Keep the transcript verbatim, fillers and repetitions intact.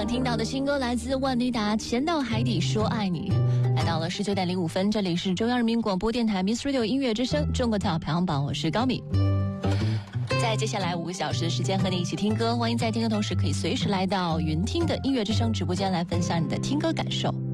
听到的新歌来自万妮达《潜到海底说爱你》。来到了十九点零五分，这里是中央人民广播电台 Miss Radio 音乐之声中国 Top 排行榜，我是高敏。在接下来五个小时的时间和你一起听歌，欢迎在听歌同时可以随时来到云听的音乐之声直播间来分享你的听歌感受。